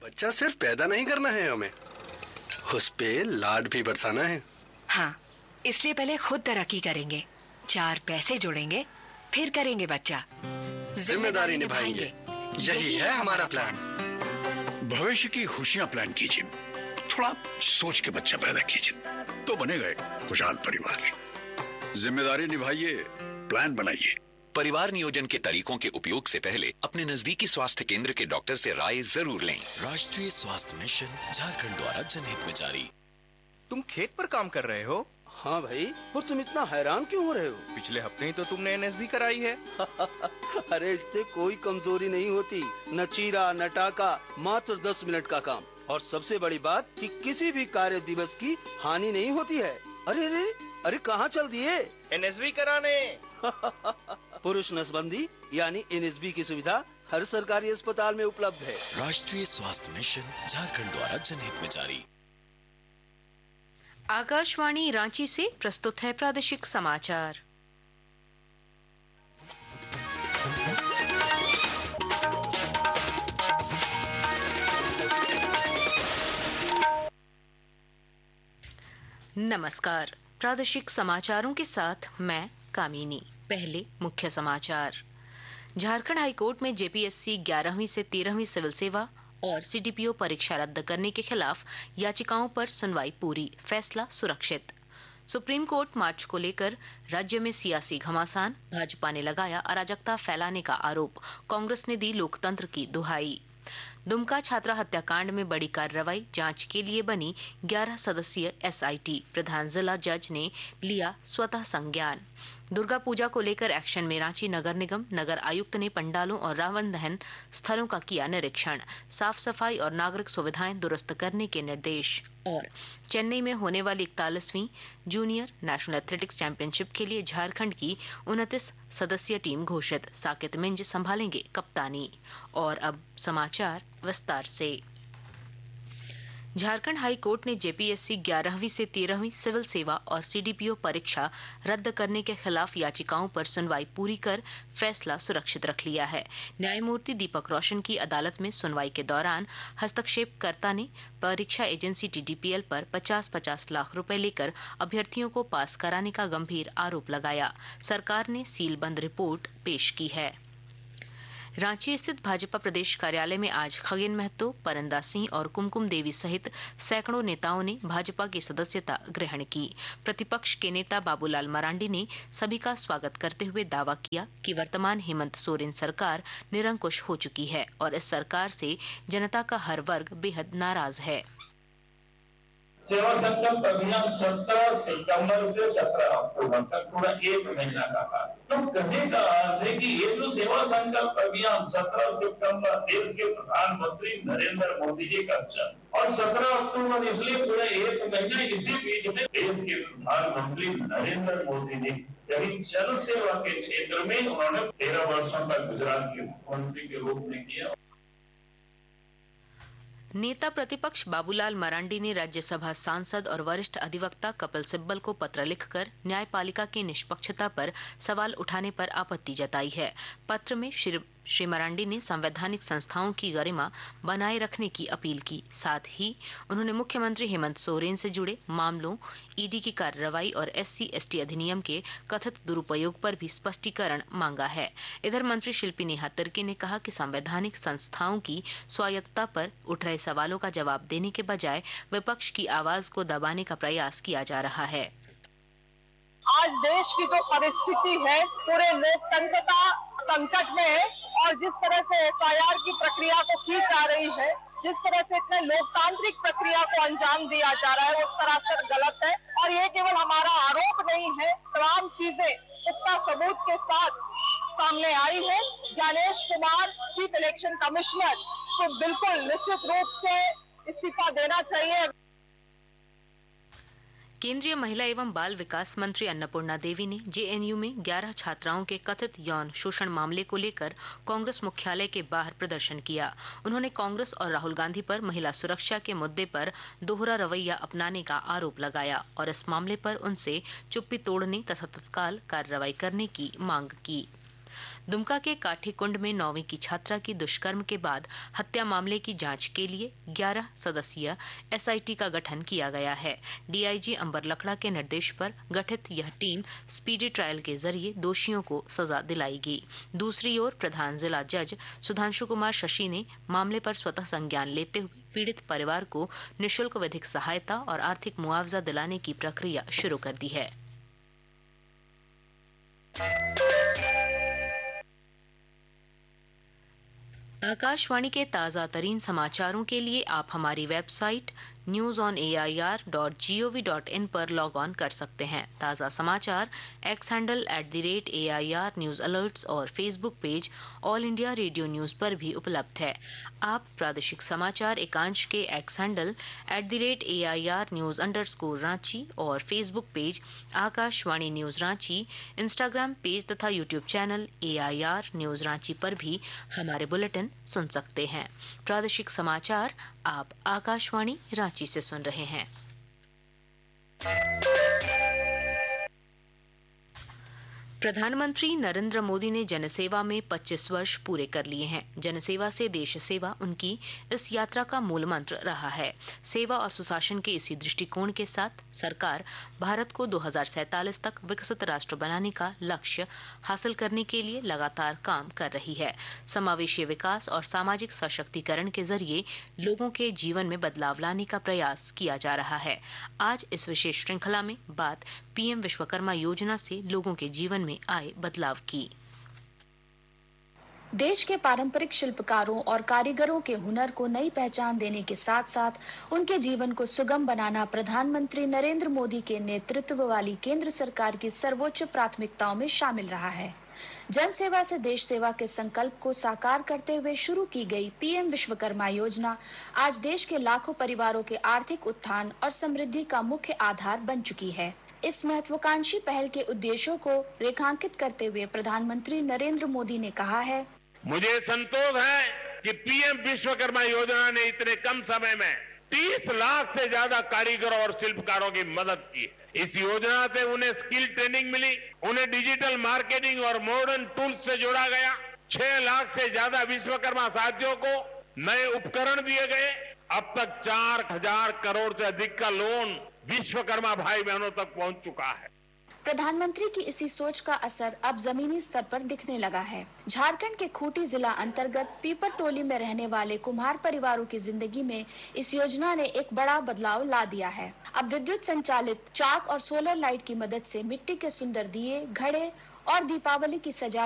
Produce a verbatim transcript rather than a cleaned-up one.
बच्चा सिर्फ पैदा नहीं करना है हमें, उस पे लाड भी बरसाना है। हाँ, इसलिए पहले खुद तरक्की करेंगे, चार पैसे जोड़ेंगे, फिर करेंगे बच्चा। जिम्मेदारी निभाएंगे, यही है हमारा प्लान। भविष्य की खुशियां प्लान कीजिए, थोड़ा सोच के बच्चा पैदा कीजिए, तो बनेगा एक खुशहाल परिवार। जिम्मेदारी निभाइए, प्लान बनाइए। परिवार नियोजन के तरीकों के उपयोग से पहले अपने नजदीकी स्वास्थ्य केंद्र के डॉक्टर से राय जरूर लें। राष्ट्रीय स्वास्थ्य मिशन, झारखंड द्वारा जनहित में जारी। तुम खेत पर काम कर रहे हो? हाँ भाई, और तुम इतना हैरान क्यों हो रहे हो? पिछले हफ्ते ही तो तुमने एन एस बी कराई है। अरे इससे कोई कमजोरी नहीं होती, न चीरा न टाका, मात्र दस मिनट का काम। और सबसे बड़ी बात कि किसी भी कार्य दिवस की हानि नहीं होती है। अरे अरे अरे कहाँ चल दिए? एन एस बी कराने। पुरुष नसबंदी यानी एन एस बी की सुविधा हर सरकारी अस्पताल में उपलब्ध है। राष्ट्रीय स्वास्थ्य मिशन, झारखंड द्वारा जनहित में जारी। आकाशवाणी रांची से प्रस्तुत है प्रादेशिक समाचार। नमस्कार, प्रादेशिक समाचारों के साथ मैं कामिनी। पहले मुख्य समाचार। झारखंड हाईकोर्ट में जे पी एस सी ग्यारहवीं से तेरहवीं सिविल सेवा और सी डी पी ओ परीक्षा रद्द करने के खिलाफ याचिकाओं पर सुनवाई पूरी, फैसला सुरक्षित। सुप्रीम कोर्ट मार्च को लेकर राज्य में सियासी घमासान, भाजपा ने लगाया अराजकता फैलाने का आरोप, कांग्रेस ने दी लोकतंत्र की दुहाई। दुमका छात्रा हत्याकांड में बड़ी कार्रवाई, जांच के लिए बनी ग्यारह सदस्यीय एस आई टी, प्रधान जिला जज ने लिया स्वतः संज्ञान। दुर्गा पूजा को लेकर एक्शन में रांची नगर निगम, नगर आयुक्त ने पंडालों और रावण दहन स्थलों का किया निरीक्षण, साफ सफाई और नागरिक सुविधाएं दुरुस्त करने के निर्देश। और चेन्नई में होने वाली इकतालीसवीं जूनियर नेशनल एथलेटिक्स चैंपियनशिप के लिए झारखंड की उनतीस सदस्यीय टीम घोषित, साकेत मिंज संभालेंगे कप्तानी। और अब समाचार विस्तार से। झारखंड हाई कोर्ट ने जे पी एस सी ग्यारहवीं से तेरहवीं सिविल सेवा और सी डी पी ओ परीक्षा रद्द करने के खिलाफ याचिकाओं पर सुनवाई पूरी कर फैसला सुरक्षित रख लिया है। न्यायमूर्ति दीपक रोशन की अदालत में सुनवाई के दौरान हस्तक्षेपकर्ता ने परीक्षा agency T D P L पर पचास पचास लाख रुपए लेकर अभ्यर्थियों को पास कराने का गंभीर आरोप लगाया। सरकार ने सीलबंद रिपोर्ट पेश की है। रांची स्थित भाजपा प्रदेश कार्यालय में आज खगेन महतो, परंदा सिंह और कुमकुम देवी सहित सैकड़ों नेताओं ने भाजपा की सदस्यता ग्रहण की। प्रतिपक्ष के नेता बाबूलाल मरांडी ने सभी का स्वागत करते हुए दावा किया कि वर्तमान हेमंत सोरेन सरकार निरंकुश हो चुकी है और इस सरकार से जनता का हर वर्ग बेहद नाराज है। सेवा संकल्प अभियान सत्रह सितंबर से सत्रह अक्टूबर तक पूरा एक महीना का कार्य। तो कहने का अर्थ है कि ये जो सेवा संकल्प अभियान सत्रह सितंबर देश के प्रधानमंत्री नरेंद्र मोदी जी का जन्म और सत्रह अक्टूबर इसलिए पूरा एक महीना, इसी बीच में देश के प्रधानमंत्री नरेंद्र मोदी जी यही जन सेवा के क्षेत्र में उन्होंने तेरह वर्षों का गुजरात के मुख्यमंत्री के रूप में किया। नेता प्रतिपक्ष बाबूलाल मरांडी ने राज्यसभा सांसद और वरिष्ठ अधिवक्ता कपिल सिब्बल को पत्र लिखकर न्यायपालिका की निष्पक्षता पर सवाल उठाने पर आपत्ति जताई है। पत्र में श्री श्री मरांडी ने संवैधानिक संस्थाओं की गरिमा बनाए रखने की अपील की। साथ ही उन्होंने मुख्यमंत्री हेमंत सोरेन से जुड़े मामलों, ईडी की कार्रवाई और एस सी एस टी अधिनियम के कथित दुरुपयोग पर भी स्पष्टीकरण मांगा है। इधर मंत्री शिल्पी नेहा तिर्की ने कहा कि संवैधानिक संस्थाओं की स्वायत्तता पर उठ रहे सवालों का जवाब देने के बजाय विपक्ष की आवाज को दबाने का प्रयास किया जा रहा है। आज देश की जो परिस्थिति है पूरे लोकतंत्र का संकट में है और जिस तरह से एफ आई आर की प्रक्रिया को की जा रही है, जिस तरह से इतने लोकतांत्रिक प्रक्रिया को अंजाम दिया जा रहा है, वो सरासर गलत है। और ये केवल हमारा आरोप नहीं है, तमाम चीजें पुख्ता सबूत के साथ सामने आई है। Gyanesh Kumar chief election commissioner को बिल्कुल निश्चित रूप से इस्तीफा देना चाहिए। केंद्रीय महिला एवं बाल विकास मंत्री अन्नपूर्णा देवी ने जे एन यू में ग्यारह छात्राओं के कथित यौन शोषण मामले को लेकर कांग्रेस मुख्यालय के बाहर प्रदर्शन किया। उन्होंने कांग्रेस और राहुल गांधी पर महिला सुरक्षा के मुद्दे पर दोहरा रवैया अपनाने का आरोप लगाया और इस मामले पर उनसे चुप्पी तोड़ने तथा तत्काल कार्रवाई करने की मांग की। दुमका के काठीकुंड में नौवीं की छात्रा की दुष्कर्म के बाद हत्या मामले की जांच के लिए ग्यारह सदस्यीय एसआईटी का गठन किया गया है। डीआईजी अंबर लकड़ा के निर्देश पर गठित यह टीम स्पीडी ट्रायल के जरिए दोषियों को सजा दिलाएगी। दूसरी ओर प्रधान जिला जज सुधांशु कुमार शशि ने मामले पर स्वतः संज्ञान लेते हुए पीड़ित परिवार को निःशुल्क विधिक सहायता और आर्थिक मुआवजा दिलाने की प्रक्रिया शुरू कर दी है। आकाशवाणी के ताजा तरीन समाचारों के लिए आप हमारी website news on A I R dot G O V dot in पर लॉग ऑन कर सकते हैं। ताजा समाचार x handle at the rate A I R news alerts और Facebook page all India radio news पर भी उपलब्ध है। आप प्रादेशिक समाचार एकांश के x handle at the rate A I R news under score Ranchi और Facebook page Akashvani news Ranchi, Instagram page तथा YouTube channel A I R news Ranchi पर भी हमारे बुलेटिन सुन सकते हैं। प्रादेशिक समाचार आप आकाशवाणी रांची से सुन रहे हैं। प्रधानमंत्री नरेंद्र मोदी ने जनसेवा में पच्चीस वर्ष पूरे कर लिए हैं। जनसेवा से देश सेवा उनकी इस यात्रा का मूल मंत्र रहा है। सेवा और सुशासन के इसी दृष्टिकोण के साथ सरकार भारत को दो हज़ार सैंतालीस तक विकसित राष्ट्र बनाने का लक्ष्य हासिल करने के लिए लगातार काम कर रही है। समावेशी विकास और सामाजिक सशक्तिकरण के जरिए लोगों के जीवन में बदलाव लाने का प्रयास किया जा रहा है। आज इस विशेष श्रृंखला में बात पीएम विश्वकर्मा योजना से लोगों के जीवन में आए बदलाव की। देश के पारंपरिक शिल्पकारों और कारीगरों के हुनर को नई पहचान देने के साथ साथ उनके जीवन को सुगम बनाना प्रधानमंत्री नरेंद्र मोदी के नेतृत्व वाली केंद्र सरकार की सर्वोच्च प्राथमिकताओं में शामिल रहा है। जन सेवा से देश सेवा के संकल्प को साकार करते हुए शुरू की गई पीएम विश्वकर्मा योजना आज देश के लाखों परिवारों के आर्थिक उत्थान और समृद्धि का मुख्य आधार बन चुकी है। इस महत्वाकांक्षी पहल के उद्देश्यों को रेखांकित करते हुए प्रधानमंत्री नरेंद्र मोदी ने कहा है, मुझे संतोष है कि पीएम विश्वकर्मा योजना ने इतने कम समय में तीस लाख से ज्यादा कारीगरों और शिल्पकारों की मदद की। इस योजना से उन्हें स्किल ट्रेनिंग मिली, उन्हें डिजिटल मार्केटिंग और मॉडर्न टूल्स से जोड़ा गया। छह लाख से ज्यादा विश्वकर्मा साथियों को नए उपकरण दिए गए। अब तक चार हजार करोड़ से अधिक का लोन विश्वकर्मा भाई बहनों तक पहुंच चुका है। प्रधानमंत्री की इसी सोच का असर अब जमीनी स्तर पर दिखने लगा है। झारखंड के खूंटी जिला अंतर्गत पीपर टोली में रहने वाले कुम्हार परिवारों की जिंदगी में इस योजना ने एक बड़ा बदलाव ला दिया है। अब विद्युत संचालित चाक और सोलर लाइट की मदद से मिट्टी के सुंदर दिए, घड़े और दीपावली की सजावट